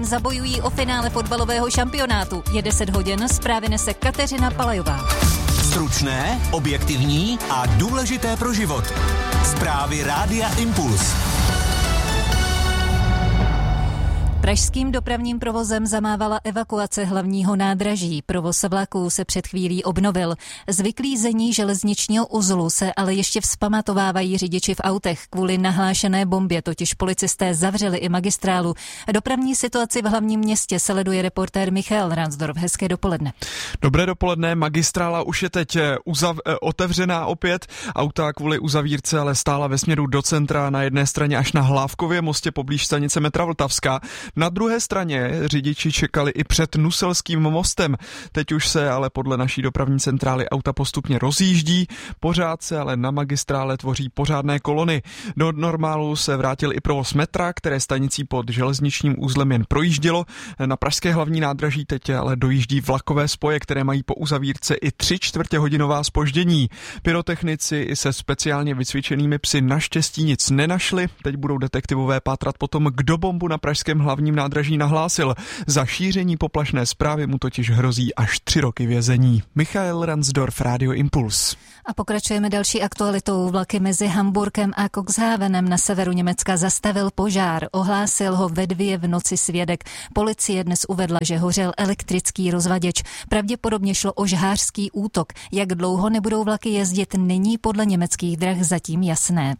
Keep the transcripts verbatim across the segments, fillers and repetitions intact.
Zabojují o finále fotbalového šampionátu. Je deset hodin, zprávy nese Kateřina Palajová. Stručné, objektivní a důležité pro život. Zprávy Rádia Impuls. Pražským dopravním provozem zamávala evakuace hlavního nádraží. Provoz vlaků se před chvílí obnovil. Z vyklízení železničního uzlu se ale ještě vzpamatovávají řidiči v autech. Kvůli nahlášené bombě totiž policisté zavřeli i magistrálu. Dopravní situaci v hlavním městě sleduje reportér Michal Ransdorf. Hezké dopoledne. Dobré dopoledne. Magistrála už je teď uzav- otevřená opět. Auta kvůli uzavírce ale stála ve směru do centra, na jedné straně až na Hlávkově mostě poblíž stanice metra Vltavská. Na druhé straně řidiči čekali i před Nuselským mostem. Teď už se ale podle naší dopravní centrály auta postupně rozjíždí, pořád se ale na magistrále tvoří pořádné kolony. Do normálu se vrátil i provoz metra, které stanicí pod železničním uzlem jen projíždělo. Na pražské hlavní nádraží teď ale dojíždí vlakové spoje, které mají po uzavírce i tři čtvrtě hodinová zpoždění. Pyrotechnici i se speciálně vycvičenými psy naštěstí nic nenašli. Teď budou detektivové pátrat potom, kdo bombu na pražském hlavním nádraží nahlásil. Za šíření poplašné zprávy mu totiž hrozí až tři roky vězení. Michael Ransdorf, Radio Impuls. A pokračujeme další aktualitou. Vlaky mezi Hamburkem a Cuxhavenem na severu Německa zastavil požár. Ohlásil ho ve dvě v noci svědek. Policie dnes uvedla, že hořel elektrický rozvaděč. Pravděpodobně šlo o žhářský útok. Jak dlouho nebudou vlaky jezdit, není podle německých drah zatím jasné.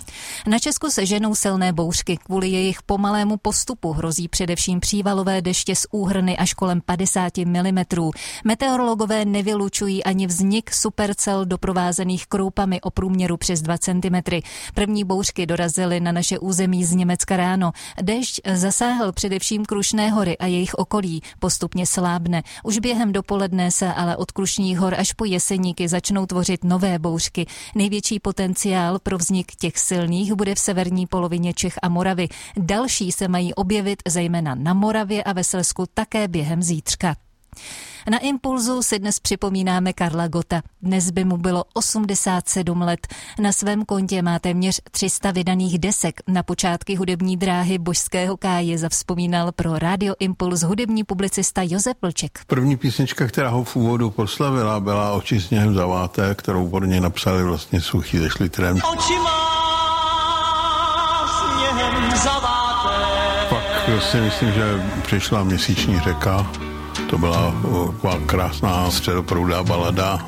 Na Česku se ženou silné bouřky. Kvůli jejich pomalému postupu hrozí především přívalové deště z úhrny až kolem padesát milimetrů. Meteorologové nevylučují ani vznik supercel doprovázených kroupami o průměru přes dva centimetry. První bouřky dorazily na naše území z Německa ráno. Déšť zasáhl především Krušné hory a jejich okolí. Postupně slábne. Už během dopoledne se ale od Krušných hor až po Jeseníky začnou tvořit nové bouřky. Největší potenciál pro vznik těch silných bude v severní polovině Čech a Moravy. Další se mají objevit zejména na Moravě a ve Slezsku také během zítřka. Na Impulzu si dnes připomínáme Karla Gotta. Dnes by mu bylo osmdesát sedm let. Na svém kontě má téměř tři sta vydaných desek. Na počátky hudební dráhy božského káje zavzpomínal pro Radio Impuls hudební publicista Josef Vlček. První písnička, která ho v úvodu proslavila, byla Oči sněhem zaváté, kterou pro něj napsali vlastně Suchý ze Šlitrem. Oči má sněhem zaváté. Pak si myslím, že přišla Měsíční řeka. To byla taková krásná středoproudá balada.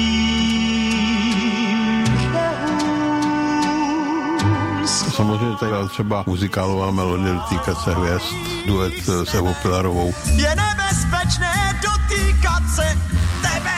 Samozřejmě tady třeba muzikálová melodie Dotýkat se hvězd, duet s Evou Pilarovou. Je nebezpečné dotýkat se tebe.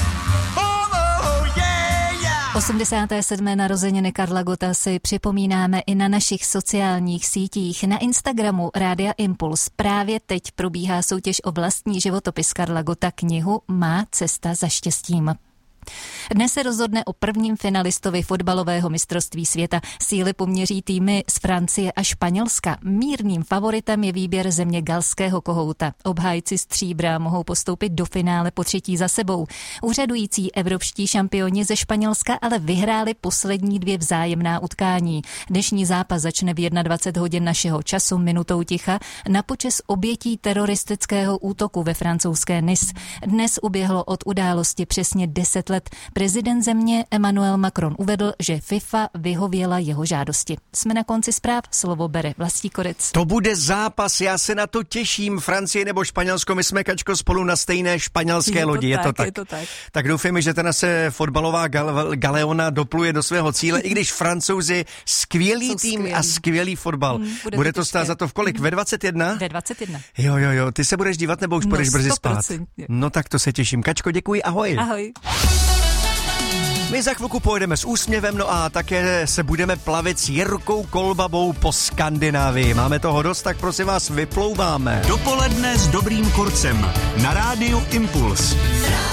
osmdesáté sedmé narozeniny Karla Gotta si připomínáme i na našich sociálních sítích. Na Instagramu Rádia Impuls právě teď probíhá soutěž o vlastní životopis Karla Gotta. Knihu Má cesta za štěstím. Dnes se rozhodne o prvním finalistovi fotbalového mistrovství světa. Síly poměří týmy z Francie a Španělska. Mírným favoritem je výběr země galského kohouta. Obhájci stříbra mohou postoupit do finále po třetí za sebou. Úřadující evropští šampioni ze Španělska ale vyhráli poslední dvě vzájemná utkání. Dnešní zápas začne v dvacet jedna hodin našeho času minutou ticha na počest obětí teroristického útoku ve francouzské Nice. Dnes uběhlo od události přesně deset let. Prezident země Emmanuel Macron uvedl, že FIFA vyhověla jeho žádosti. Jsme na konci zpráv, slovo bere Vlastí Korec. To bude zápas, já se na to těším. Francie nebo Španělsko, my jsme, Kačko, spolu na stejné španělské je lodi. Tak, je to tak. Je to tak. Tak doufejme, že ta se fotbalová gal- galeona dopluje do svého cíle, i když Francouzi skvělý Jsou tým skvělý. a skvělý fotbal. Hmm, bude bude to to stát těžké. za to v kolik? Ve dvacet jedna? Ve dvacet jedna. Jo, jo, jo. Ty se budeš dívat nebo už No, budeš brzy sto spát? procent. No tak to se těším. Kačko, děkuji, ahoj. Ahoj. My za chvilku pojedeme s úsměvem, no a také se budeme plavit s Jirkou Kolbabou po Skandinávii. Máme toho dost, tak prosím vás, vyplouváme. Dopoledne s dobrým kurcem na Rádiu Impuls.